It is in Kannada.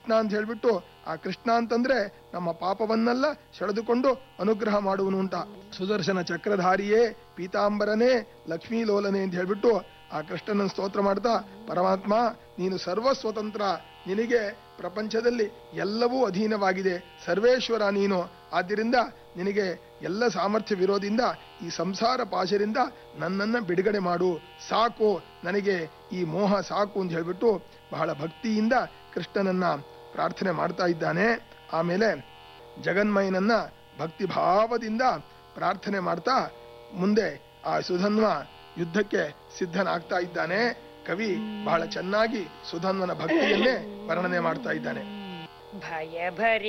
ಕೃಷ್ಣ ಅಂತ ಹೇಳ್ಬಿಟ್ಟು, ಆ ಕೃಷ್ಣ ಅಂತಂದ್ರೆ ನಮ್ಮ ಪಾಪವನ್ನೆಲ್ಲ ಸೆಳೆದುಕೊಂಡು ಅನುಗ್ರಹ ಮಾಡುವನು ಅಂತ. ಸುದರ್ಶನ ಚಕ್ರಧಾರಿಯೇ, ಪೀತಾಂಬರನೇ, ಲಕ್ಷ್ಮೀ ಲೋಲನೆ ಅಂತ ಹೇಳ್ಬಿಟ್ಟು ಆ ಕೃಷ್ಣನ ಸ್ತೋತ್ರ ಮಾಡ್ತಾ, ಪರಮಾತ್ಮ ನೀನು ಸರ್ವ ಸ್ವತಂತ್ರ, ನಿನಗೆ ಪ್ರಪಂಚದಲ್ಲಿ ಎಲ್ಲವೂ ಅಧೀನವಾಗಿದೆ, ಸರ್ವೇಶ್ವರ ನೀನು. ಆದ್ದರಿಂದ ನಿನಗೆ ಎಲ್ಲ ಸಾಮರ್ಥ್ಯವಿರೋದ್ರಿಂದ ಈ ಸಂಸಾರ ಪಾಶರಿಂದ ನನ್ನನ್ನು ಬಿಡುಗಡೆ ಮಾಡು, ಸಾಕು, ನನಗೆ ಈ ಮೋಹ ಸಾಕು ಅಂತ ಹೇಳ್ಬಿಟ್ಟು ಬಹಳ ಭಕ್ತಿಯಿಂದ ಕೃಷ್ಣನನ್ನ ಪ್ರಾರ್ಥನೆ ಮಾಡ್ತಾ ಇದ್ದಾನೆ. ಆಮೇಲೆ ಜಗನ್ಮಯನನ್ನ ಭಕ್ತಿ ಭಾವದಿಂದ ಪ್ರಾರ್ಥನೆ ಮಾಡ್ತಾ ಮುಂದೆ ಆ ಸುಧನ್ವ ಯುದ್ಧಕ್ಕೆ ಸಿದ್ಧನಾಗ್ತಾ ಇದ್ದಾನೆ. ಕವಿ ಬಹಳ ಚೆನ್ನಾಗಿ ಸುಧನ್ವನ ಭಕ್ತಿಯನ್ನೇ ವರ್ಣನೆ ಮಾಡ್ತಾ ಇದ್ದಾನೆ. ಭಯ